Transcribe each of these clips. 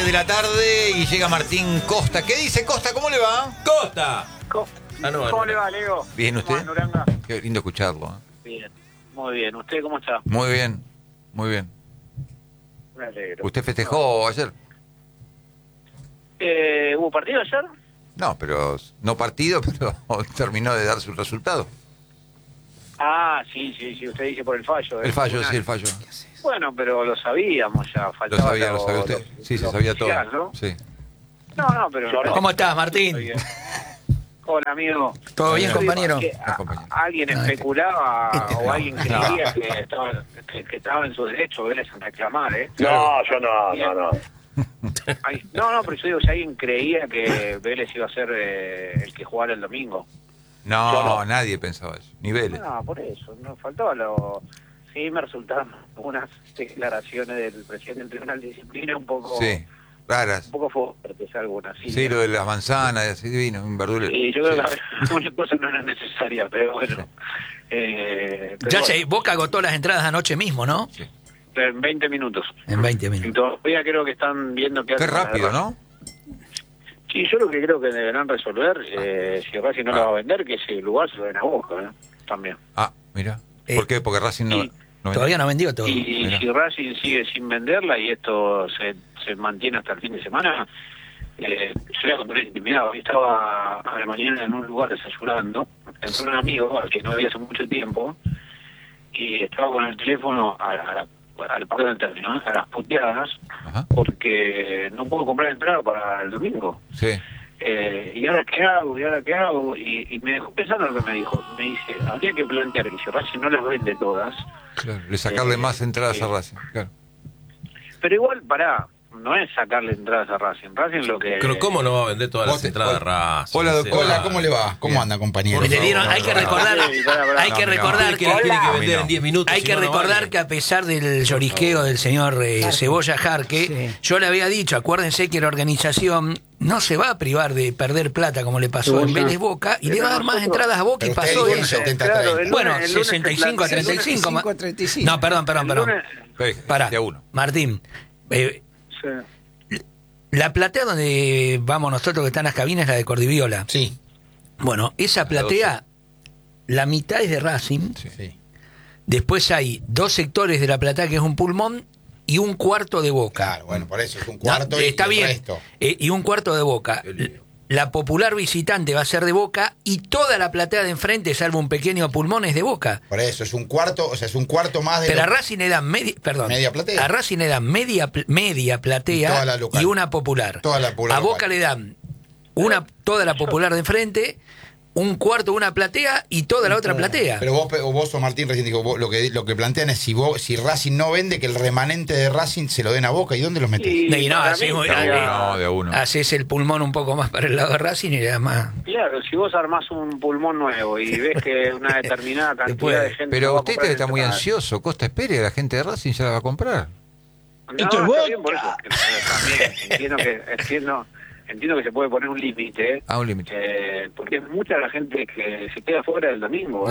3 de la tarde y llega Martín Costa. ¿Qué dice Costa? ¿Cómo le va? ¡Costa! ¿Cómo le va, Leo? Bien, ¿usted? ¿Cómo anda, Uranga? Qué lindo escucharlo. Bien, muy bien. ¿Usted cómo está? Muy bien, muy bien. Me alegro. ¿Usted festejó ayer? ¿Hubo partido ayer? No, pero no partido, pero terminó de dar su resultado. Ah, sí. Usted dice por el fallo. El fallo, sí, el fallo. Bueno, pero lo sabíamos ya. Lo Faltaba sabía usted. Sí, se sabía todo. oficial, ¿no? Sí. No, pero... ¿Cómo estás, Martín? Estoy bien. Hola, amigo. ¿Todo bien, Yo digo compañero? que alguien especulaba o alguien creía que estaba en su derecho Vélez en reclamar, ¿eh? No, yo no. No, pero yo digo, si alguien creía que Vélez iba a ser el que jugara el domingo. No, nadie pensaba eso. Ni Vélez. No, por eso, no faltaba lo... Sí, me resultaron unas declaraciones del presidente del Tribunal de Disciplina un poco... Sí, raras. Un poco fuertes algunas, sí. Sí, lo de las manzanas, así divino, un verdulero. Y yo creo que una cosa no era necesaria, pero bueno. Ya sé, Boca agotó las entradas anoche mismo, ¿no? Sí. En 20 minutos. En 20 Y minutos. todavía creo que están viendo qué Qué hacen con la rápido, de ¿no? Sí, yo lo que creo que deberán resolver, si Racing no la va a vender, que ese lugar se lo den a Boca, también. Ah, mira. ¿Por qué? Porque Racing no... Sí. Todavía no vendió todo. Y Mirá. si Racing sigue sin venderla y esto se mantiene hasta el fin de semana, yo voy a contar intimidad. Hoy estaba a la mañana en un lugar desayunando, entró un amigo al que no había hace mucho tiempo, y estaba con el teléfono al perdón del término, a las puteadas, Ajá. porque no puedo comprar entrada para el domingo. Sí. ¿Y ahora qué hago? Y me dejó pensando lo que me dijo. Me dice, habría que plantear que si Racing no las vende todas, Claro, de sacarle más entradas a Racing. Claro. pero igual, no es sacarle entradas a Racing. Racing lo que... Pero ¿cómo no va a vender todas las Vos te- entradas de Racing? Hola, doctor. Hola, ¿cómo le va? ¿Cómo Bien. anda, compañero? Le dieron, hay que recordar, hay que recordar que la tiene que Hola. vender en 10 minutos. hay si que no, no recordar vale. que a pesar del llorisqueo del señor Cebolla Jarque, yo le había dicho, acuérdense que la organización no se va a privar de perder plata como le pasó en Vélez Boca y le va a dar más entradas a Boca y Pero pasó usted dijo eso. 70 Claro, 30. el Bueno, lunes- el lunes 65 a el lunes- 35. 65 a 35. No, perdón. el lunes- Pará, De a uno. Martín. sí. La platea donde vamos nosotros que están las cabinas es la de Cordiviola. Sí, Bueno, esa platea, la mitad es de Racing. sí. Después hay dos sectores de la platea que es un pulmón y un cuarto de Boca. Claro, bueno, por eso es un cuarto No, y está el bien. resto. Y un cuarto de Boca. Qué lío. La popular visitante va a ser de Boca y toda la platea de enfrente, salvo un pequeño pulmón, es de Boca. Por eso es un cuarto, o sea, es un cuarto más de Pero a lo- Racing le dan Media platea. A Racing le dan media Y toda platea la local. y una popular. Toda la popular A Boca local. le dan toda la popular de enfrente, un cuarto una platea y toda la otra platea. Pero vos o Martín recién dijo, vos, lo que plantean es si Racing no vende, que el remanente de Racing se lo den a Boca. ¿Y dónde los metés? Y no, para así mí muy- sería- No, de a uno. Haces el pulmón un poco más para el lado de Racing y le das más. Claro, si vos armás un pulmón nuevo y ves que una determinada cantidad puede. de gente... no Pero va a usted comprar está muy entradas. ansioso. Costa, espere, la gente de Racing ya la va a comprar. No, está bien por eso. También entiendo que se puede poner un límite. A un límite. Porque es mucha la gente que se queda fuera del domingo.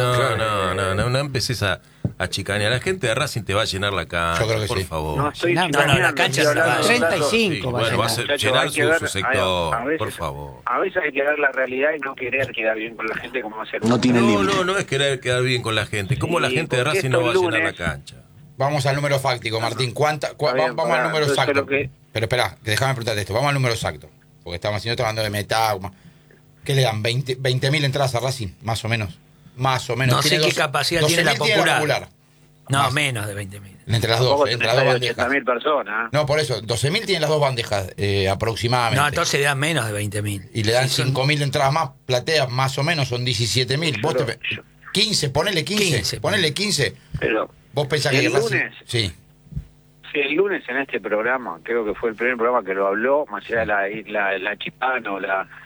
No empecés a chicanear. La gente de Racing te va a llenar la cancha. Yo creo que por sí. favor. No estoy No, no, la cancha estoy se la va a hablando de un dato. 35 va a Bueno, va a llenar. ser Muchachos, llenar hay que ver- su sector, a veces- por favor. A veces hay que ver la realidad y no querer quedar bien con la gente como hacer No es querer quedar bien con la gente. ¿Cómo Sí, la gente de porque Racing no va a esto el llenar la lunes- cancha? Vamos al número fáctico, Martín. Está bien, Vamos al pará, número entonces exacto. lo que- Pero espera, déjame preguntarte esto. Vamos al número exacto. Porque estamos hablando de meta. ¿Qué le dan? 20.000 entradas a Racing, más o menos. Más o menos. No sé Tiene qué capacidad tiene la 12.000 popular. No, Más. menos de 20.000. Entre las Tampoco dos, entre las dos tenés bandejas. 80.000 personas. No, por eso, 12.000 tienen las dos bandejas aproximadamente. No, entonces le dan menos de 20.000. Y le dan Sí, son 5.000 entradas más, plateas más o menos, son 17.000. Vos te... 15, ponele 15. 15, Ponele 15. Pero Vos pensás que el Racing- lunes, Sí. sí, el lunes en este programa, creo que fue el primer programa que lo habló, más allá de la chipano,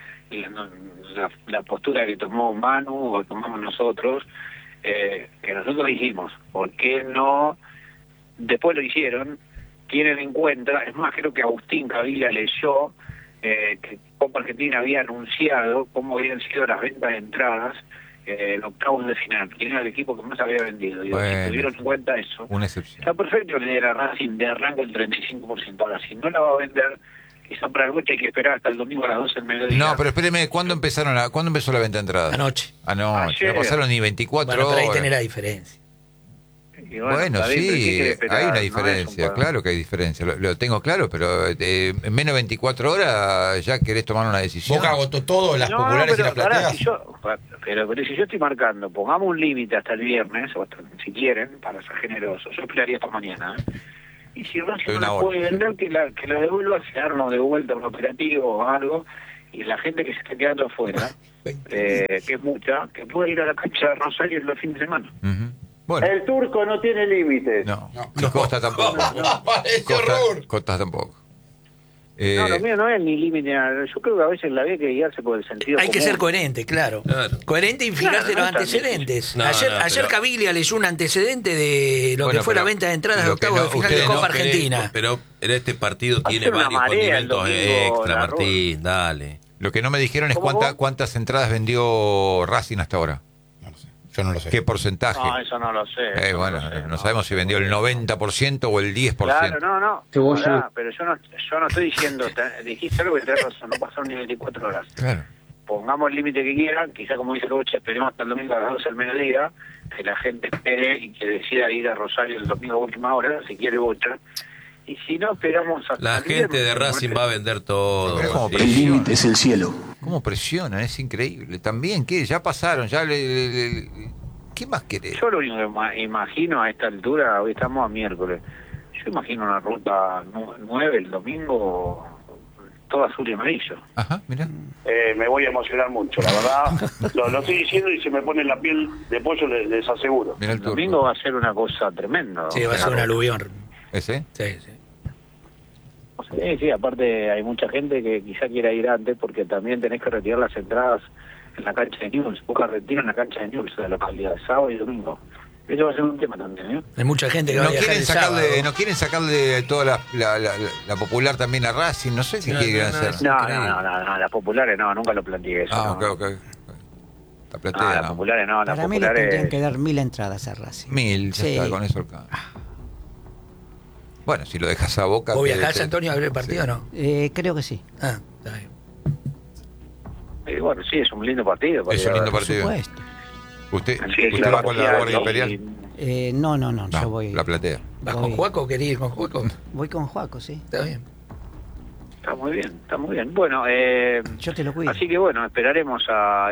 la postura que tomó Manu o tomamos nosotros, que nosotros dijimos, ¿por qué no? Después lo hicieron, tienen en cuenta, es más, creo que Agustín Cavila leyó que Copa Argentina había anunciado cómo habían sido las ventas de entradas en octavos de final, quién era el equipo que más había vendido. Digo, Bueno. si tuvieron en cuenta eso, Una excepción. está perfecto que le diera Racing de arranque el 35%. Ahora, si no la va a vender, quizá para el Bocha hay que esperar hasta el domingo a las 12 del mediodía. No, pero espéreme, ¿cuándo empezó la venta de entradas? Anoche. Anoche, no pasaron ni 24 Bueno, pero ahí horas. tenés la diferencia. Y Bueno, está bien, pero ¿qué sí, quiere esperar? hay una No es diferencia, un- claro que hay diferencia, lo tengo claro, pero en menos de 24 horas ya querés tomar una decisión. Boca agotó todo, las populares y pero, las plateas. pero si yo estoy marcando, pongamos un límite hasta el viernes, o hasta, si quieren, para ser generosos, yo esperaría hasta mañana. Y si Racing Una no la hora. puede vender, que la devuelva, se arma de vuelta un operativo o algo, y la gente que se está quedando afuera, que es mucha, que puede ir a la cancha de Rosario el fin de semana. Ujú. Bueno, El turco no tiene límites. no, No. y Costa tampoco. ¡Qué horror! Costa tampoco. No, lo mío no es ni límite. Yo creo que a veces la ve que guiarse por el sentido Hay que común. ser coherente, claro. Claro. Coherente y fijarse Claro, los no, antecedentes. no, ayer no, ayer pero- Caviglia leyó un antecedente de lo Bueno, que fue la pero venta de entradas de lo que octavos no- de final de ustedes Copa no Argentina. Pero este partido Va a tiene ser una varios marea el condimentos domingo, extra, la Martín, dale. Lo que no me dijeron es ¿Cómo vos? cuántas entradas vendió Racing hasta ahora. No lo sé. Yo no lo sé. ¿Qué porcentaje? No, eso no lo sé. Bueno, lo sé, no sabemos si vendió el 90% o el 10%. Claro, no. Cebolla. Pará, pero yo no estoy diciendo, dijiste algo que tenés razón, no pasaron ni 24 horas. Claro. Pongamos el límite que quieran, quizá como dice el Bocha, esperemos hasta el domingo a las 12 del mediodía, que la gente espere y que decida ir a Rosario el domingo a última hora, si quiere Bocha. Y si no, esperamos hasta La el gente de viernes. Racing va a vender todo. Pero es como sí. presión. es el cielo. ¿Cómo presionan? Es increíble. También, ¿qué? Ya pasaron, ¿qué más querés? Yo lo único que imagino a esta altura, hoy estamos a miércoles, yo imagino una ruta 9 el domingo, todo azul y amarillo. Ajá, mirá. Me voy a emocionar mucho, la verdad. Lo estoy diciendo y se me pone la piel de pollo, les aseguro. Mirá el El domingo turco. va a ser una cosa tremenda. Sí, va a ser un aluvión. ¿Ese? Sí, sí. Sí, aparte hay mucha gente que quizá quiera ir antes porque también tenés que retirar las entradas en la cancha de Newell's. Boca retira en la cancha de Newell's, de la localidad, sábado y domingo. Eso va a ser un tema también, ¿eh? Hay mucha gente que va No a viajar quieren, el sábado. no quieren sacarle toda la popular también a Racing, no sé qué No, quieren no, hacer. No, las populares no, nunca lo planteé eso. Ah, no. ok. La No, platea, las no. populares no, las Para mí le populares... tendrían que dar 1000 entradas a Racing. 1000, ya Sí. está, con eso acá. Bueno, si lo dejas a Boca... ¿Vos que- viajás, que- Antonio, a ver el partido sí. o no? Creo que sí. Ah, está bien. Bueno, sí, es un lindo partido. para Es ir un a lindo ver. Por partido. supuesto. ¿Usted, Sí, sí, usted va con la oficial, Guardia y- Imperial? No, No, yo voy. la platea. ¿Vas voy- con Juaco o querés ir con Juaco? Voy con Juaco, sí. Está bien. Está muy bien, está muy bien. Bueno, Yo te lo cuido. así que bueno, esperaremos a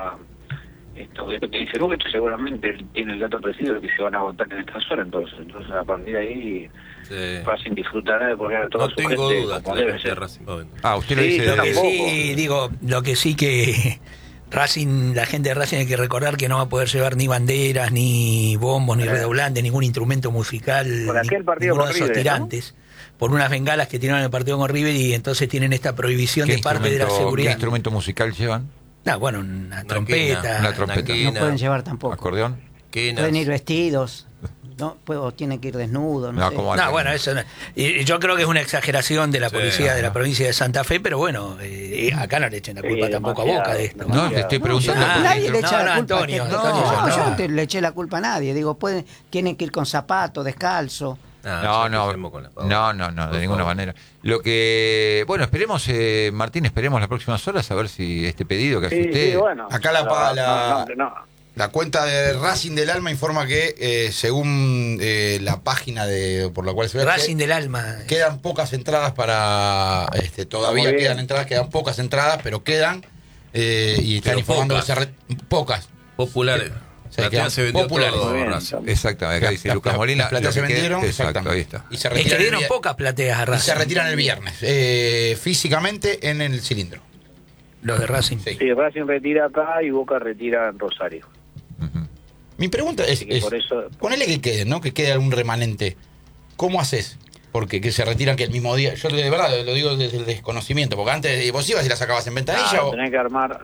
esto que dice Lucho, seguramente él tiene el dato preciso de que se van a votar en estas horas, entonces a partir de ahí Sí. Racing disfrutará de poner a toda No su tengo gente dudas que como la debe gente de ser. Racing va a vender. Ah, usted lo Sí, dice... yo Lo que tampoco. sí, digo, lo que sí que Racing, la gente de Racing hay que recordar que no va a poder llevar ni banderas, ni bombos, ni redoblantes, ningún instrumento musical, Por aquel partido ninguno con de esos River, tirantes, por unas bengalas que tiraron en el partido con River y entonces tienen esta prohibición ¿Qué de parte de la ¿Qué seguridad. instrumento musical llevan? Ah, bueno, una trompeta. Una trompeta. No pueden llevar tampoco. ¿Acordeón? Quenas. Pueden ir vestidos. No, o tienen que ir desnudos. No, No, sé. como No, bueno, eso no. Y yo creo que es una exageración de la Sí, policía de la no. provincia de Santa Fe, pero bueno, acá no le echen la culpa Sí, tampoco a demasiado. Boca de esto. No, te estoy preguntando. Ah, por Nadie qué le no, echa no, la culpa. Antonio, No, Antonio, yo no. no te le eché la culpa a nadie. Digo, tienen que ir con zapatos, descalzo. No, empecemos con la pausa. no, de Por ninguna favor. manera. Lo que, bueno, esperemos, Martín, esperemos las próximas horas a ver si este pedido que hace Sí, usted... sí, bueno. Acá la- No. La cuenta de Racing del Alma informa que, según la página por la cual se ve, Racing del Alma. quedan pocas entradas para. Todavía Muy bien. quedan entradas, quedan pocas entradas, pero quedan. Y están Pero informando pocas. que pocas. Populares. Sí, La quedan tía se vendió populares. todo, Muy bien. Racing. Exactamente, acá dice Lucas Molina. Las plateas lo se que queda- vendieron, Exacto, ahí exactamente. está. Y se Es que retiran, dieron pocas plateas a y se Racing. retiran el viernes, físicamente en el cilindro. Los de Racing. Sí. Sí, Racing retira acá y Boca retira en Rosario. Ujú. Mi pregunta es, Así que por eso... ponele que quede, ¿no? Que quede algún remanente. ¿Cómo haces? Porque que se retiran que el mismo día. Yo de verdad lo digo desde el desconocimiento, porque antes vos ibas y la sacabas en ventanilla lo o. tenés que armar,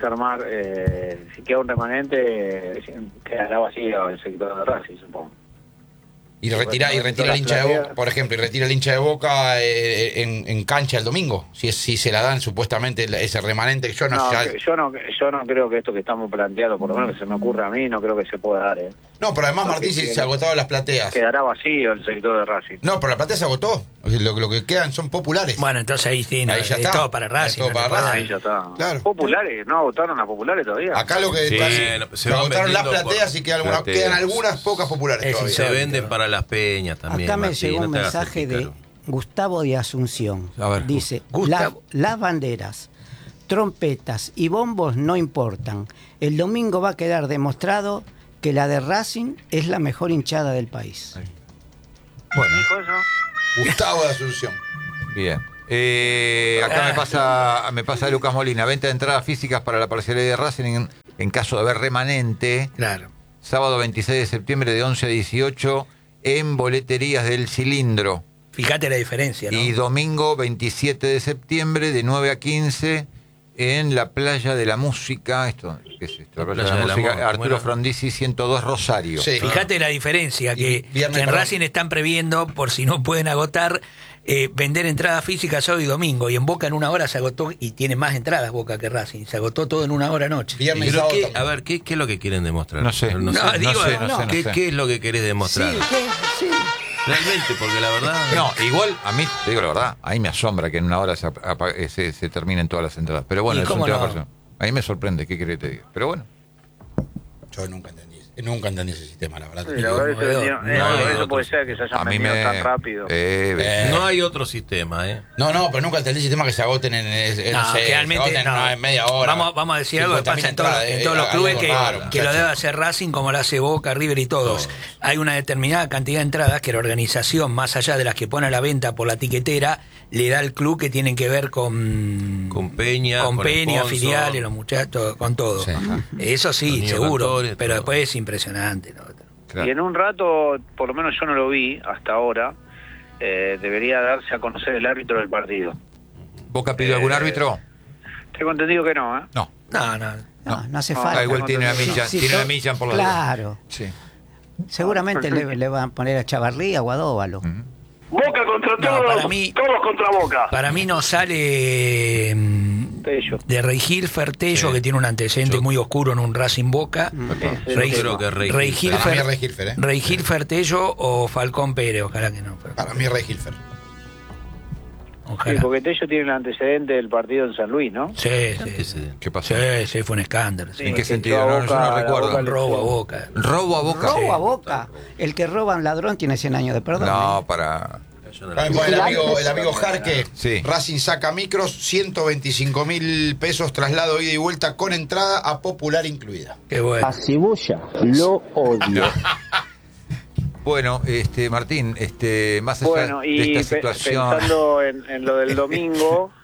si queda un remanente, quedará vacío el sector de Racing, supongo. Y retira el hincha de Boca, por ejemplo, y retira el hincha de Boca en cancha el domingo, si se la dan supuestamente ese remanente que yo no, No, ya- yo no creo que esto que estamos planteando, por lo menos que se me ocurre a mí, no creo que se pueda dar. No, pero además Martín, si se agotaron las plateas. Quedará vacío el sector de Racing. No, pero la platea se agotó. Lo que quedan son populares. Bueno, entonces ahí sí, no, Ahí ya es está. todo para Racing. Es todo para Racing. Ahí ya está. Claro. Populares, ¿no votaron a populares todavía? Acá lo que Sí, se se van agotaron las vendiendo plateas por y quedan plateas. algunas pocas populares Es todavía. Se insólito. venden para las peñas también. Acá me Martín, llegó un no te hagas el mensaje de pícaro. Gustavo de Asunción. A ver, Dice, Gustavo. las banderas, trompetas y bombos no importan. El domingo va a quedar demostrado que la de Racing es la mejor hinchada del país. Bueno, ¿Dijo eso? Gustavo de Asunción. bien. Acá me pasa Lucas Molina. Venta de entradas físicas para la parcialidad de Racing en caso de haber remanente. Claro. Sábado 26 de septiembre de 11 a 18 en boleterías del Cilindro. Fíjate la diferencia, ¿no? Y domingo 27 de septiembre de 9 a 15 en la Playa de la Música. ¿Qué es esto? La Playa de la Música. ¿Cómo Arturo era? Frondizi 102 Rosario. Sí. Fíjate la diferencia, que viernes, en perdón. Racing están previendo, por si no pueden agotar, vender entradas físicas sábado y domingo. Y en Boca en una hora se agotó, y tiene más entradas Boca que Racing. Se agotó todo en una hora anoche. Viernes y Pero sábado qué, también. a ver, ¿qué es lo que quieren demostrar? No sé. No, digo, no sé. ¿Qué es lo que querés demostrar? Sí. Realmente, porque la verdad... No, igual a mí, te digo la verdad, a mí me asombra que en una hora se terminen todas las entradas. Pero bueno, ¿Y es un cómo tema no? personal. A mí me sorprende, ¿qué querés que te diga? Pero bueno. Yo nunca entendí ese sistema, la verdad. Sí, la verdad que se vendieron- No hay eso otro. puede ser que se hayan A mí vendido me... tan rápido. No hay otro sistema, ¿eh? No, pero nunca entendí el sistema que se agoten en No, no sé, realmente se agoten no. en media hora. Vamos a decir algo que 50.000 pasa entradas, en todos los hay clubes algo que, raro, que lo muchachos. debe hacer Racing como lo hace Boca, River y todos. Hay una determinada cantidad de entradas que la organización, más allá de las que pone a la venta por la tiquetera, le da al club que tienen que ver con Peña, con Peña, sponsor. filiales, los muchachos, con todo. Sí. Eso Los sí, niños seguro. cantores, Pero todo. después es impresionante. ¿no? Claro. Y en un rato, por lo menos yo no lo vi hasta ahora, debería darse a conocer el árbitro del partido. ¿Boca pidió algún árbitro? Tengo entendido que no, ¿eh? No. No hace No, falta. igual tiene a Millan, Sí, tiene a todo- Millan por la Claro. Sí. Seguramente le van a poner a Chavarría o a Dóvalo. Boca contra No, todos, para mí- todos contra Boca. Para mí no sale Tello. de Rey Gilfer Tello, Sí. que tiene un antecedente muy oscuro en un Racing Boca. Yo creo que Rey Rey Gilfer. Para mí Gilfer, es Rey Gilfer, ¿eh? Rey Gilfer Tello o Falcón Pérez, ojalá que no. pero Para mí es Rey Gilfer. Sí, ojalá. porque Tello tiene el antecedente del partido en San Luis, ¿no? Sí, ¿Qué sí. ¿Qué pasó? Sí, fue un escándalo. sí. ¿En qué que sentido? echó a No, yo Boca, no a la recuerdo. Boca le- Robo a Boca. ¿Robo a Boca? Robo a Boca. El que roba a un ladrón tiene 100 años de perdón. No, para... Acá me pone el amigo Jarque. Sí. Racing saca micros, 125.000 pesos, traslado ida y vuelta con entrada a Popular incluida. Qué bueno. A Cebolla lo odio. Bueno, Martín, más allá Bueno, de y esta situación... pensando en lo del domingo,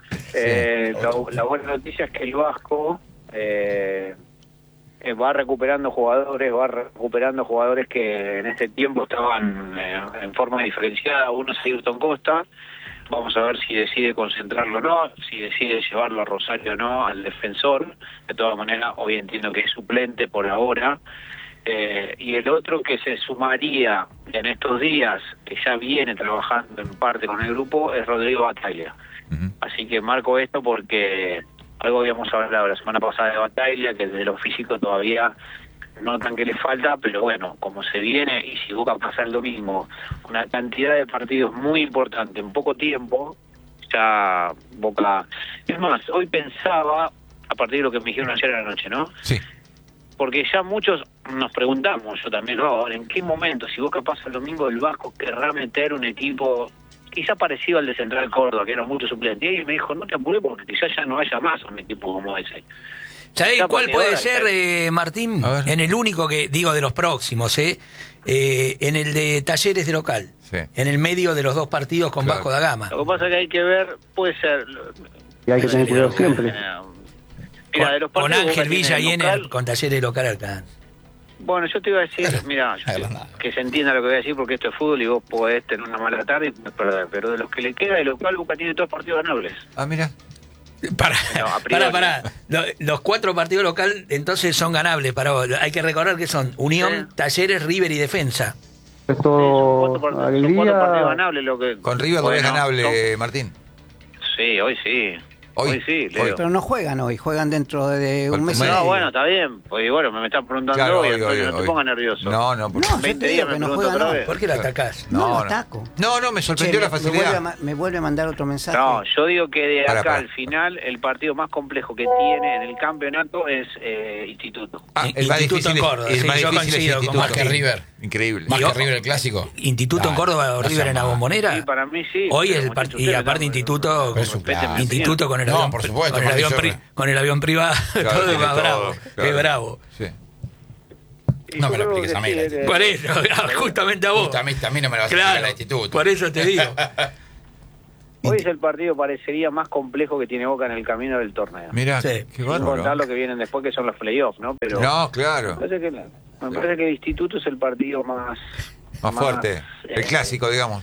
la buena noticia es que el Vasco va recuperando jugadores que en este tiempo estaban en forma diferenciada. Uno es Ayrton Costa, vamos a ver si decide concentrarlo o no, si decide llevarlo a Rosario o no, al defensor. De todas maneras, hoy entiendo que es suplente por ahora. Y el otro que se sumaría en estos días, que ya viene trabajando en parte con el grupo, es Rodrigo Bataglia. Ujú. Así que marco esto porque algo habíamos hablado la semana pasada de Bataglia, que desde lo físico todavía notan que le falta, pero bueno, como se viene, y si Boca pasa el domingo, una cantidad de partidos muy importante en poco tiempo, ya Boca... Es más, hoy pensaba, a partir de lo que me dijeron ayer a la noche, ¿no? Sí. Porque ya muchos nos preguntamos, yo también lo hago, ¿en qué momento, si Boca pasa el domingo, el Vasco querrá meter un equipo quizá parecido al de Central Córdoba, que eran muchos suplentes? Y me dijo, no te apures porque quizás ya no haya más un equipo como ese. ¿Sabés Ya, cuál porque puede ahora ser, está- Martín? A ver. En el único que, digo, de los próximos, en el de Talleres de local. Sí. En el medio de los dos partidos con Claro. Vasco da Gama. Lo que pasa es que hay que ver, puede ser... Y hay que tener cuidado siempre. Mira, de los Con partidos que Ángel Boca Villa tiene y en local, el, con Talleres local acá. Bueno, yo te iba a decir, mira, que se entienda lo que voy a decir porque esto es fútbol y vos podés tener una mala tarde y podés perder, pero de los que le queda de local, Boca tiene todos partidos ganables. Ah, mira. No, a priori. Para. Los 4 partidos local entonces son ganables para vos. Hay que recordar que son Unión, Sí. Talleres, River y Defensa. Esto, Son cuatro partidos alegría. ganables lo que... Con River no es Bueno, ganable, Martín. Sí, hoy sí. Hoy sí, Leo. Pero no juegan hoy, juegan dentro de un mes. No, bueno, está bien. Pues bueno, me estás preguntando Claro, hoy, hoy, Antonio, hoy, no te hoy. pongas nervioso. No, No, yo 20 te días digo que me no pregunto juegan otra hoy. vez. ¿Por qué lo atacás? No, No, lo no. ataco. No, me sorprendió la facilidad. Me vuelve a mandar otro mensaje. No, yo digo que de acá Pará. al final el partido más complejo que tiene en el campeonato es Instituto. El más Instituto difícil en Córdoba, el sí, más yo difícil es coincido con Instituto. Más que River. Increíble. Más Y que ojo, River el clásico. Instituto en Córdoba o no River sea en la mal. Bombonera. Sí, para mí sí. Hoy pero el muchachos, y ustedes aparte no- Instituto, Pero es un clásico. Instituto con el No, avión, por supuesto, con el avión, Mauricio. con el avión privado, Claro, todo es tiene más todo, bravo, claro. es bravo. Sí. Y No yo me lo creo expliques que a mí, sí, la Por eso, justamente a vos. Justo a mí no me lo vas a Claro, explicar el Instituto. por eso te digo. Hoy es el partido parecería más complejo que tiene Boca en el camino del torneo. Mirá, Sí. qué Sin contar bárbaro. lo que vienen después, que son los playoffs, ¿no? Pero No, claro. me parece que el Instituto es el partido más Más fuerte. El clásico, digamos.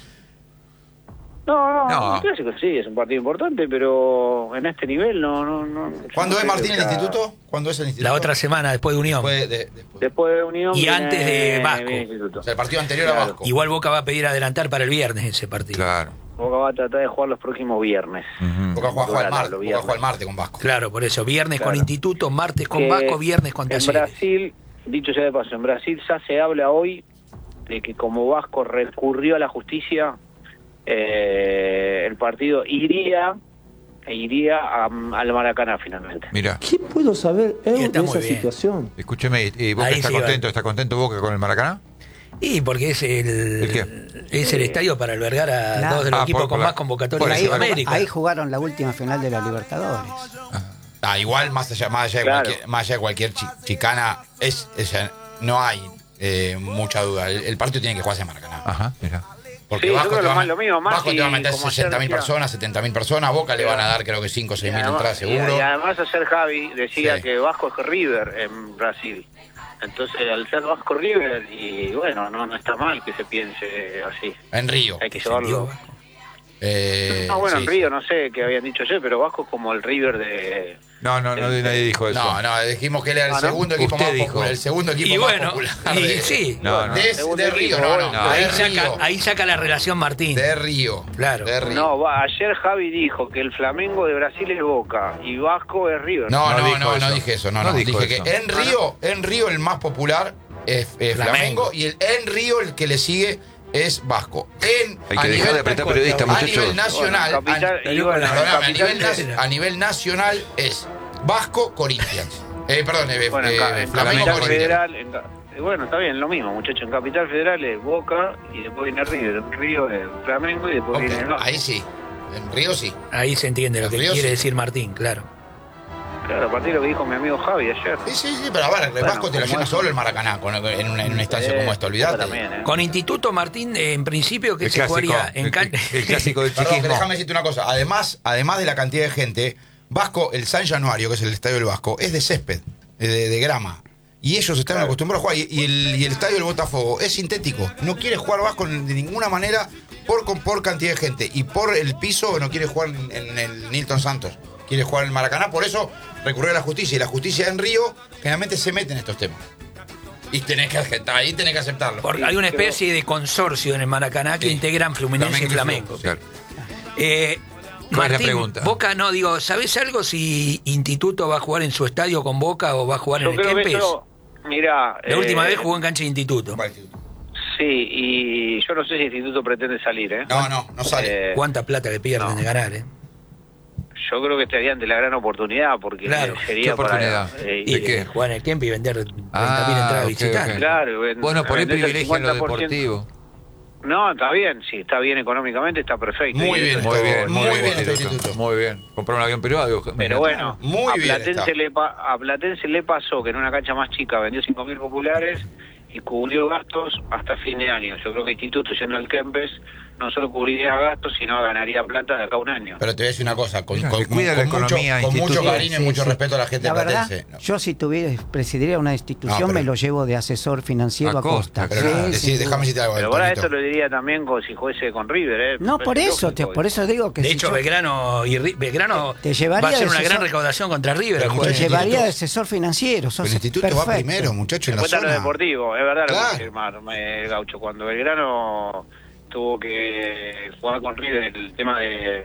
No, No. el clásico sí, es un partido importante, pero en este nivel no. ¿Cuándo yo es no Martín creo el que instituto? ¿Cuándo es el instituto? La otra semana después de Unión. Después. Después de Unión. Y viene- antes de Vasco. viene Instituto. O sea, el partido anterior a Claro. Vasco. Igual Boca va a pedir adelantar para el viernes ese partido. Claro. Boca va a tratar de jugar los próximos viernes. Boca juega el martes. Los Boca juega el viernes. martes con Vasco. Claro, por eso. Viernes con Claro. Instituto, martes con Que Vasco, viernes con En Talleres. Brasil, dicho sea de paso, en Brasil ya se habla hoy de que como Vasco recurrió a la justicia, el partido iría al Maracaná finalmente. Mira, ¿Qué puedo saber Y de está muy esa bien. situación? escúcheme, ¿y Boca Ahí está sí contento? va. ¿Está contento Boca con el Maracaná? Y porque es ¿El qué? es el estadio para albergar a Claro. dos de los equipos con por más la- convocatorias por de eso, Sudamérica. Ahí jugaron la última final de la Libertadores. Igual, más allá Claro. de cualquier chicana, no hay mucha duda. El partido tiene que jugarse en Maracaná. Ajá, mira. Porque Sí, yo Vasco, creo te va, lo más- lo mismo, más Vasco te va a si, meter como 60.000 ayer decía- personas, 70.000 personas. A Boca le van a dar creo que 5 o 6.000 entradas seguro. Y además ayer Javi decía Sí. que Vasco es River en Brasil. Entonces, al ser Vasco River, y bueno, no está mal que se piense así. En Río. Hay que llevarlo. Bueno, Sí, en Río, no sé qué habían dicho ayer, pero Vasco es como el River de... No, nadie dijo eso. No, dijimos que él era el Ah, ¿no? segundo equipo Usted más dijo. popular. El segundo equipo Y más bueno, popular. y sí. No, no. Segundo De Río, equipo, no. no. Ahí saca la relación Martín. De Río. Claro. De Río. No, ayer Javi dijo que el Flamengo de Brasil es Boca y Vasco es River. No dijo eso. dije eso. No No, dijo dije eso. que en Río el más popular es Flamengo y en Río el que le sigue es Vasco. Hay que dejar de apretar periodistas, a muchachos. nivel nacional, Bueno, capital- a, y bueno, perdóname, capital- a nivel nacional es Vasco Corinthians. Bueno, en Flamengo Capital Corinthians. Federal, bueno, está bien, lo mismo, muchachos. En Capital Federal es Boca y después viene River. En Río es Flamengo y después Ok, viene el Vasco. ahí sí. En Río sí. Ahí se entiende lo que Río quiere sí. decir Martín, claro. Claro, a partir de lo que dijo mi amigo Javi ayer. Sí, pero a ver, el Bueno, Vasco te lo como llena eso. solo el Maracaná en una instancia como esta, olvídate. También, Con Instituto Martín, en principio, que El se clásico, jugaría en el clásico del Perdón, que chiquismo. déjame decirte una cosa. Además de la cantidad de gente, Vasco, el San Januario, que es el estadio del Vasco, es de césped, de grama. Y ellos están acostumbrados a jugar. Y el estadio del Botafogo es sintético. No quiere jugar Vasco de ninguna manera por cantidad de gente. Y por el piso no quiere jugar en el Nilton Santos. Quiere jugar en el Maracaná. Por eso recurrió a la justicia. Y la justicia en Río generalmente se mete en estos temas. Y tenés que aceptarlo. Porque hay una especie de consorcio en el Maracaná que Sí. integran Fluminense y Flamengo. Claro. ¿Cuál es la Martín, pregunta? Boca no, digo, ¿sabés algo si Instituto va a jugar en su estadio con Boca o va a jugar Yo en el creo que Kempes? eso, mira... La última vez jugó en cancha de Instituto. Sí, y yo no sé si el Instituto pretende salir, ¿eh? No sale. ¿Cuánta plata que pierden no. de ganar, eh? Yo creo que estarían de la gran oportunidad, porque Claro, sería ¿qué oportunidad? para... ¿De qué? Jugar en el Kempes y vender 30.000 Ah, entradas ok, visitantes. ok. Claro, Bueno, por ahí vendés el privilegian lo 50%. deportivo. No, está bien, si está bien económicamente está perfecto. Muy bien. Muy bien, Muy bien este Instituto. instituto. Muy bien. Comprar un avión privado. Pero bueno, Muy a, bien Platense a Platense le pasó que en una cancha más chica vendió 5.000 populares y cubrió gastos hasta fin de año. Yo creo que Instituto, yendo al Kempes, no solo cubriría gastos, sino ganaría plata de acá a un año. Pero te voy a decir una cosa, con Mira, que cuida la economía, con mucho instituto. cariño y mucho respeto a la gente La de verdad, Platense. No. yo si presidiría una institución, No, pero- me lo llevo de asesor financiero a Acosta, costa. Pero Sí, nada, sin duda. déjame decirte algo. Pero ahora Antonito. eso lo diría también si fuese con River, ¿eh? No, Me por parece eso, lógico. por eso digo que De si hecho, yo Belgrano Te llevaría va a hacer de una gran asesor- recaudación contra River. Pero al te jugar en muchachos, Instituto. llevaría de asesor financiero. sos El instituto va perfecto. primero, muchacho, en la Después está lo zona. deportivo, es verdad lo Claro. que dice Gaucho. Cuando Belgrano tuvo que jugar con River el tema de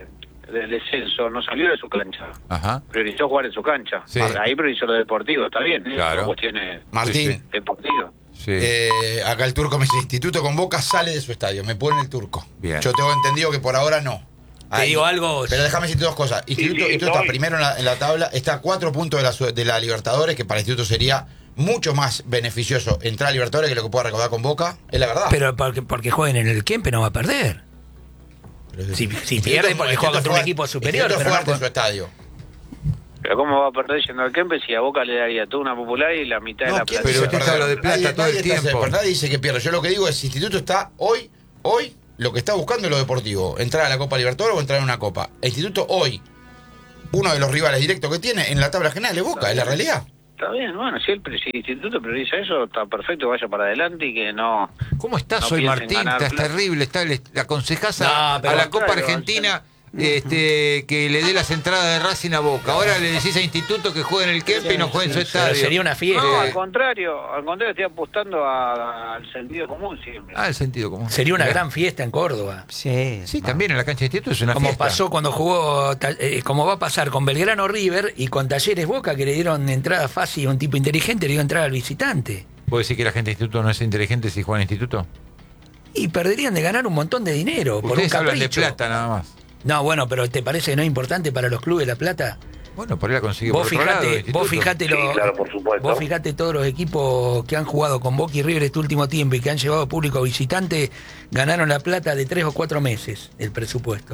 del descenso no salió de su cancha. Ajá. Priorizó jugar en su cancha. Sí. Ahí priorizó lo deportivo, está bien. Claro. Son cuestiones Martín, deportivas. Sí. acá el turco me dice, Instituto con Boca sale de su estadio, me pone el turco. Bien. Yo tengo entendido que por ahora no. Te digo algo. Pero déjame decirte dos cosas. Instituto está hoy. primero en la tabla, está a 4 puntos de la Libertadores, que para el Instituto sería mucho más beneficioso entrar a Libertadores que lo que pueda recaudar con Boca, es la verdad. Pero porque jueguen en el Kempe no va a perder. Pero Si Instituto- pierde porque juega contra un fuerte- equipo superior. Instituto Pero fuerte no, en su estadio. Pero ¿cómo va a perder yendo al Kempes si a Boca le daría toda una popular y la mitad de la ¿quién plata? Pero dice usted perder? habla de plata Nadie- todo el nadie está- tiempo. Nadie dice que pierde. Yo lo que digo es, Instituto está hoy, lo que está buscando es lo deportivo. Entrar a la Copa Libertadores o entrar a una Copa. El Instituto hoy, uno de los rivales directos que tiene en la tabla general es Boca, es la realidad. Está bien, bueno, si el instituto prioriza eso, está perfecto, que vaya para adelante y que no... ¿Cómo estás No hoy, piensen Martín? ganar Estás plata. terrible. Le aconsejás No, a pero la Copa claro, Argentina que le dé las entradas de Racing a Boca. Ahora le decís a Instituto que juegue en el Kempe y no juegue en su estadio. Pero sería una fiesta. No, al contrario estoy apostando al sentido común siempre. Ah, el sentido común. Sería una gran fiesta en Córdoba. Sí. Sí, también en la cancha de Instituto es una Como fiesta. pasó cuando jugó, como va a pasar con Belgrano River y con Talleres Boca, que le dieron entrada fácil, un tipo inteligente le dio entrada al visitante. ¿Puedo decir que la gente de Instituto no es inteligente si juega en Instituto? Y perderían de ganar un montón de dinero por un Ustedes hablan de capricho. plata nada más. No, bueno, pero ¿te parece que no es importante para los clubes la plata? Bueno, por ahí la consigue Vos por otro lado, el fijate, Instituto. Sí, claro, por supuesto. vos fijate todos los equipos que han jugado con Boca y River este último tiempo y que han llevado público visitante, ganaron la plata de 3 o 4 meses el presupuesto.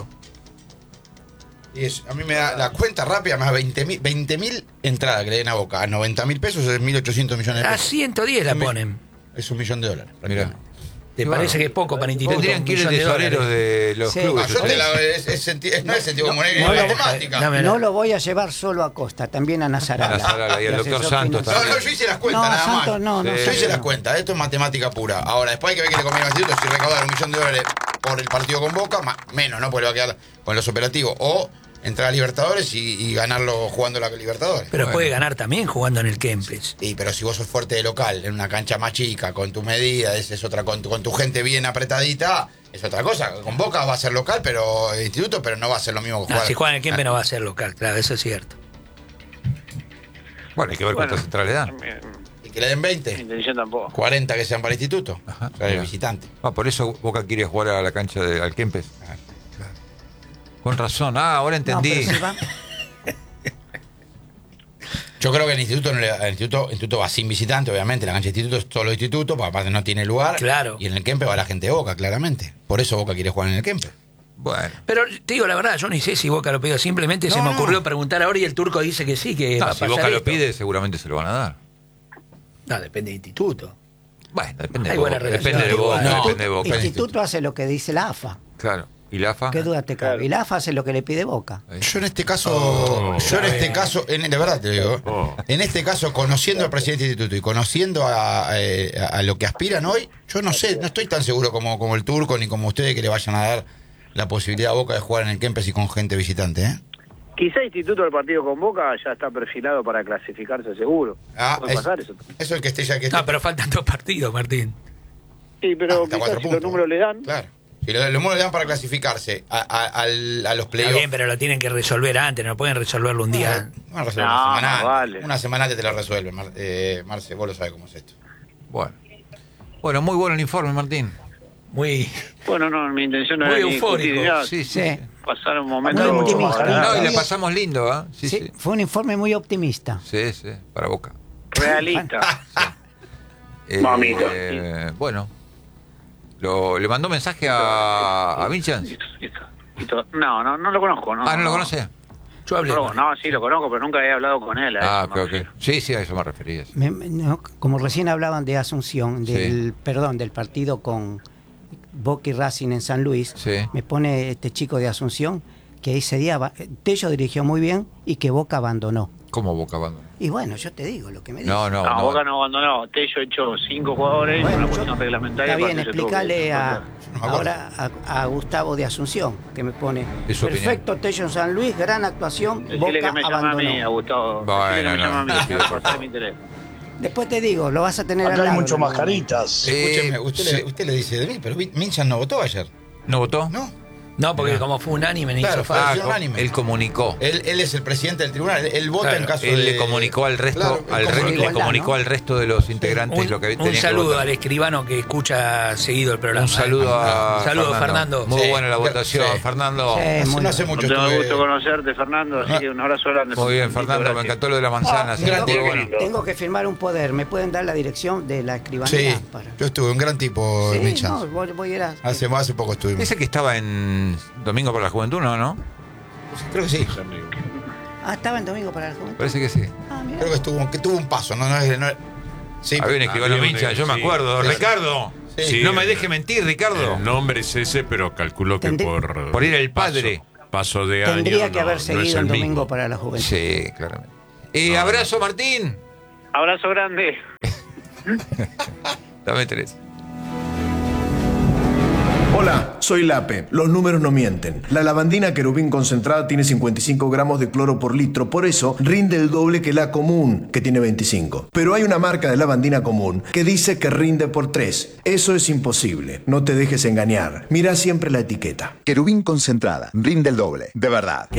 Y a mí me da la cuenta rápida, me da 20.000 entradas que le den a Boca. A 90.000 pesos es 1.800 millones de A pesos. 110 la Un mi- ponen. Es $1 millón. Mirá. ¿Te parece que es poco para Instituto? Tendrían que ir $1 de millón tesoreros dólares. de los Sí. clubes. Yo te ¿sabes? no es sentido común, es no, matemática. dame- No lo voy a llevar solo a Costa, también a Nazarala. A Nazarala y al El doctor asesor Santos financiero. No, yo hice las cuentas, No, nada Santos, más. no, Sí. Yo hice las cuentas, esto es matemática pura. Ahora, después hay que ver que le conviene al Instituto si recaudar $1 millón por el partido con Boca, menos, ¿no? Porque le va a quedar con los operativos. O entrar a Libertadores y ganarlo jugando la Libertadores. Pero Bueno. puede ganar también jugando en el Kempes. Sí, pero si vos sos fuerte de local, en una cancha más chica, con tu medida, es otra, con tu gente bien apretadita, es otra cosa. Con Boca va a ser local, pero el Instituto, pero no va a ser lo mismo que No, jugar. si juega en el Kempes no va a ser local, claro, eso es cierto. Bueno, hay que ver Bueno, cuántas entradas le dan. Y que le den mi 20, intención tampoco. 40 que sean para el Instituto. Ajá, O sea, el mira. visitante. Ah, por eso Boca quiere jugar a la cancha al Kempes. Con razón. Ah, ahora No, entendí. pero si va- Yo creo que el Instituto, el instituto va sin visitante, obviamente. La cancha de Instituto es solo Instituto, porque aparte no tiene lugar. Claro. Y en el Kempe va la gente de Boca, claramente. Por eso Boca quiere jugar en el Kempe. Bueno. Pero te digo la verdad, yo ni sé si Boca lo pidió, simplemente se No, me no. ocurrió preguntar ahora y el turco dice que sí, que va a si pasar Boca lo esto. pide, seguramente se lo van a dar. No, depende del instituto. Bueno, depende Hay de Boca. buena relación. Depende de Boca. No. Depende de Boca. El instituto hace lo que dice la AFA. Claro. ¿Y la AFA? ¿Qué duda te cabe? Y la AFA hace lo que le pide Boca. Yo en este caso, de verdad te digo, en este caso, conociendo al presidente del instituto y conociendo a lo que aspiran hoy, yo no sé, no estoy tan seguro como el turco ni como ustedes que le vayan a dar la posibilidad a Boca de jugar en el Kempes y con gente visitante, ¿eh? Quizá Instituto del partido con Boca ya está perfilado para clasificarse seguro. Puede pasar eso. Eso es el que esté ya que No, pero faltan 2 partidos, Martín. Sí, pero hasta quizás 4 si los puntos. números le dan. Claro. Si los números le dan para clasificarse a los Está playoffs. bien, pero lo tienen que resolver antes, no pueden resolverlo un día. No, resuelve No, una semana no antes. vale. Una semana antes te la resuelve, Marce, vos lo sabés cómo es esto. Bueno. Bueno, muy bueno el informe, Martín. Muy. Bueno, no, mi intención no Muy era ni eufórico. discutir ni nada, Sí, sí. Sí. pasar un momento... Muy optimista. No, y le Sí. pasamos lindo, ¿ah? Sí, Sí, sí. fue un informe muy optimista. Sí, sí, para Boca. realista. Mamita. Bueno. ¿Le mandó mensaje a Vinchans? No lo conozco. No, Ah, ¿no lo conoce? Yo hablé. con él. No, sí lo conozco, pero nunca he hablado con él. a Ah, eso me ok, ok. refiero. Sí, sí, a eso me refería. sí. No, como recién hablaban de Asunción, del partido con Boca y Racing en San Luis, Sí. me pone este chico de Asunción que ese día Tello dirigió muy bien y que Boca abandonó. ¿Cómo Boca abandonó? Y bueno, yo te digo lo que me dice. No, no, No, no. Boca no abandonó. Tello echó 5 jugadores Bueno, en una yo- cuestión reglamentaria. está bien, aparte se tuvo explícale que- No me acuerdo. ahora a Gustavo de Asunción, que me pone Es su opinión. perfecto Tello en San Luis, gran actuación, Decirle Boca que me llama a abandonó. mí, a Gustavo. Bueno, Decirle que me no, llama a mí, no, que va a cortar mi teléfono. Después te digo, lo vas a tener al Acá hay lado, mucho ¿no? mascaritas. Escúcheme, sí. usted le dice de mí, pero Minchan no votó ayer. ¿No votó? ¿No? No, porque como fue unánime, no Claro, hizo fue falta. decisión unánime. Él comunicó. Él es el presidente del tribunal, él vota Claro, en caso Él de... le comunicó al resto, Claro, le comunicó al resto de los integrantes lo que tenía Un que saludo votar. al escribano que escucha seguido el programa. Un saludo a Un saludo, Fernando. Muy Sí, buena la votación, sí. Fernando. No hace mucho Tengo estuve- gusto conocerte, Fernando, así que un abrazo grande. Muy bien, Fernando, me Gracias. encantó lo de la manzana. sí, gran muy tipo. bueno. Tengo que firmar un poder. ¿Me pueden dar la dirección de la escribanía? Sí, yo estuve, un gran tipo, Sí, Micha. no, voy a ir a... Hace poco estuvimos. Ese que estaba en Domingo para la Juventud, ¿no? Creo que sí. Ah, estaba en Domingo para la Juventud. Parece que sí. Ah, mira. Creo que tuvo un paso, no. Sí, Había un escribano había un- Mincha, yo me sí. acuerdo. Sí. Ricardo, Sí. no me deje mentir, Ricardo. El nombre es ese, pero calculo que Por ir el padre. Paso de año. Tendría que no- haber no es seguido el en Domingo mismo. para la Juventud. Sí, claramente. Abrazo, Martín. Abrazo grande. Dame 3. Hola, soy Lape. Los números no mienten. La lavandina querubín concentrada tiene 55 gramos de cloro por litro, por eso rinde el doble que la común, que tiene 25. Pero hay una marca de lavandina común que dice que rinde por 3. Eso es imposible. No te dejes engañar. Mira siempre la etiqueta. Querubín concentrada, rinde el doble, de verdad.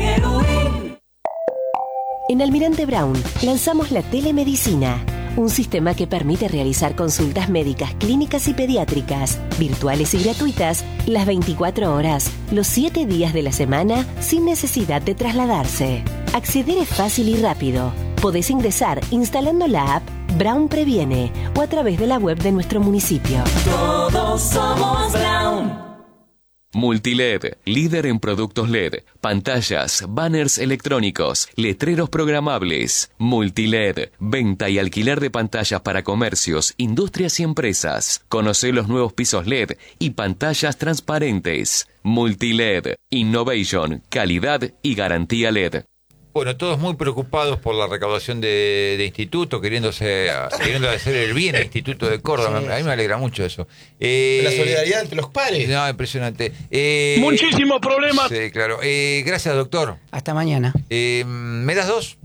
En Almirante Brown lanzamos la telemedicina, un sistema que permite realizar consultas médicas, clínicas y pediátricas, virtuales y gratuitas, las 24 horas, los 7 días de la semana, sin necesidad de trasladarse. Acceder es fácil y rápido. Podés ingresar instalando la app Brown Previene o a través de la web de nuestro municipio. Todos somos Brown. Multiled, líder en productos LED, pantallas, banners electrónicos, letreros programables. Multiled, venta y alquiler de pantallas para comercios, industrias y empresas. Conocé los nuevos pisos LED y pantallas transparentes. Multiled, innovation, calidad y garantía LED. Bueno, todos muy preocupados por la recaudación de instituto, queriendo hacer el bien al Instituto de Córdoba. Sí. A mí me alegra mucho eso. La solidaridad entre los pares. No, impresionante. Muchísimos problemas. Sí, claro. Gracias, doctor. Hasta mañana. ¿Me das 2?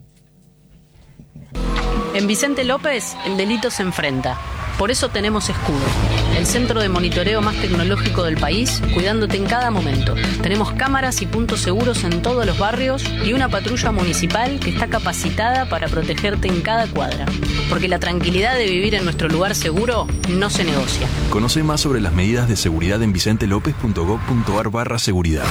En Vicente López, el delito se enfrenta. Por eso tenemos Escudo, el centro de monitoreo más tecnológico del país, cuidándote en cada momento. Tenemos cámaras y puntos seguros en todos los barrios y una patrulla municipal que está capacitada para protegerte en cada cuadra. Porque la tranquilidad de vivir en nuestro lugar seguro no se negocia. Conoce más sobre las medidas de seguridad en vicentelopez.gov.ar/seguridad.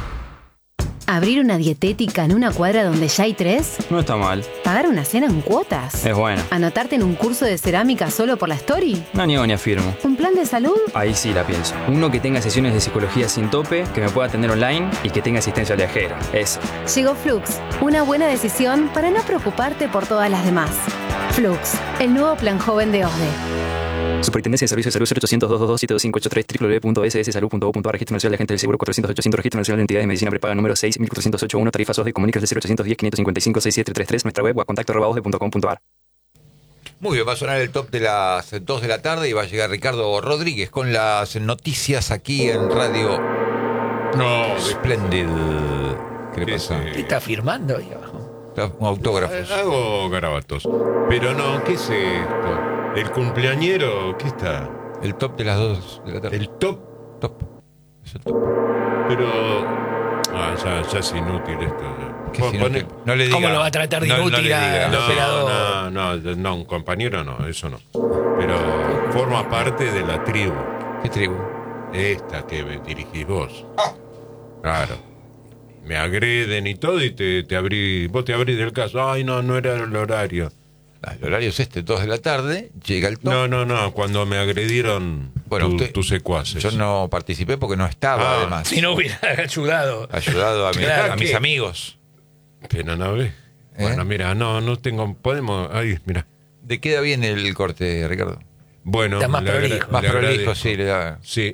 ¿Abrir una dietética en una cuadra donde ya hay 3? No está mal. ¿Pagar una cena en cuotas? Es bueno. ¿Anotarte en un curso de cerámica solo por la story? No niego ni afirmo. ¿Un plan de salud? Ahí sí la pienso. Uno que tenga sesiones de psicología sin tope, que me pueda atender online y que tenga asistencia viajera. Eso. Llegó Flux, una buena decisión para no preocuparte por todas las demás. Flux, el nuevo plan joven de OSDE. Superintendencia de Servicios de Salud 0800-222-7583 www.sssalud.gov.ar. Registro Nacional de Agentes del Seguro 400-800. Registro Nacional de Entidades de Medicina Prepaga número 6.408.1. Tarifas OSDE. Comunicas del 0810-555-6733. Nuestra web o a contacto@osde.com.ar. Muy bien, va a sonar el top de las 2 de la tarde y va a llegar Ricardo Rodríguez con las noticias aquí en Radio Splendid. ¿Qué le pasa? ¿Qué está firmando ahí abajo? Un autógrafo. Hago garabatos. Pero no, ¿qué es esto? ¿El cumpleañero? ¿Qué está? El top de las 2 de la tarde. ¿El top? Es el top. Pero... ya es inútil esto. ¿Qué es inútil? No le diga. ¿Cómo lo va a tratar de inútil al operador? No, un compañero no, eso no. Pero forma parte de la tribu. ¿Qué tribu? Esta que me dirigís vos. Claro. Me agreden y todo y vos te abrís del caso. Ay, no era el horario. El horario es 2 de la tarde, llega el top. No, cuando me agredieron tus secuaces. Yo no participé porque no estaba, además. Si no hubiera ayudado. Ayudado a, Claro, a mis amigos. Pero no ves. Bueno, mira, no tengo... Podemos... Ahí, mira. ¿De queda bien el corte, Ricardo? Bueno, más prolijo. Más prolijo, sí, le da. Sí.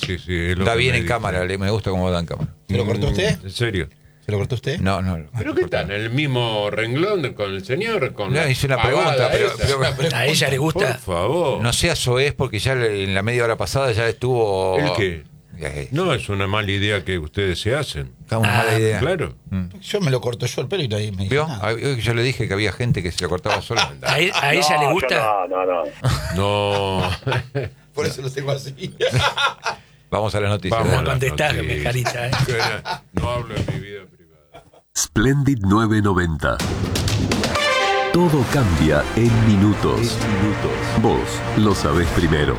Da bien en cámara, me gusta cómo da en cámara. ¿Se lo cortó usted? ¿En serio? ¿Se lo cortó usted? No. ¿Pero qué está? ¿En el mismo renglón con el señor? Hice una pregunta, pero a ella le gusta. Por favor. No sea soez porque ya en la media hora pasada ya estuvo... ¿El qué? No, es una mala idea que ustedes se hacen. Una mala idea. Claro. Yo me lo corto yo el pelo y nadie me dice ¿Vio? nada. Yo le dije que había gente que se lo cortaba solo. ¿A ella le gusta? No. No. Por eso lo tengo así. Vamos a las noticias. Vamos a contestarme, Carita. No hablo de mi vida privada. Splendid 990. Todo cambia en minutos. Vos lo sabés primero.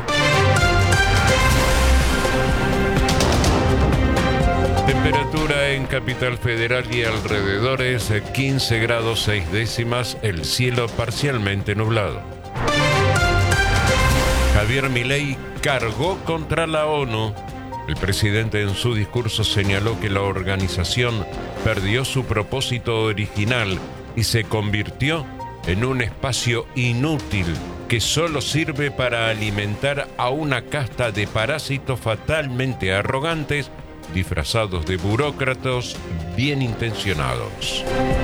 Temperatura en Capital Federal y alrededores 15 grados 6 décimas, el cielo parcialmente nublado. Javier Milei cargó contra la ONU. El presidente en su discurso señaló que la organización perdió su propósito original y se convirtió en un espacio inútil que solo sirve para alimentar a una casta de parásitos fatalmente arrogantes disfrazados de burócratas bien intencionados.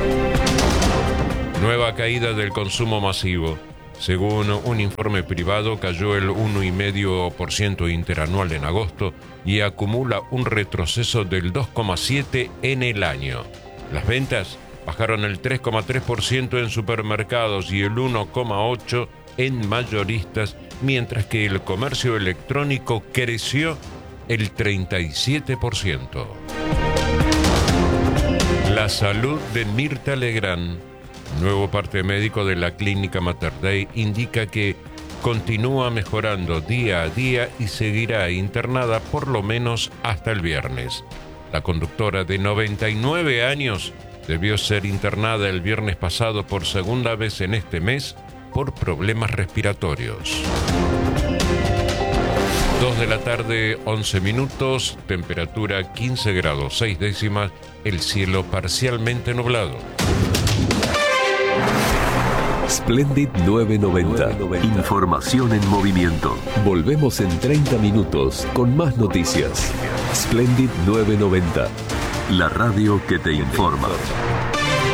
Nueva caída del consumo masivo. Según un informe privado, cayó el 1,5% interanual en agosto y acumula un retroceso del 2,7% en el año. Las ventas bajaron el 3,3% en supermercados y el 1,8% en mayoristas, mientras que el comercio electrónico creció el 37%. La salud de Mirta Legrand, nuevo parte médico de la clínica Mater Dei, indica que continúa mejorando día a día y seguirá internada por lo menos hasta el viernes. La conductora de 99 años debió ser internada el viernes pasado por segunda vez en este mes por problemas respiratorios. 2 de la tarde, 11 minutos, temperatura 15 grados 6 décimas, el cielo parcialmente nublado. Splendid 990. Información en movimiento. Volvemos en 30 minutos con más noticias. Splendid 990. La radio que te informa.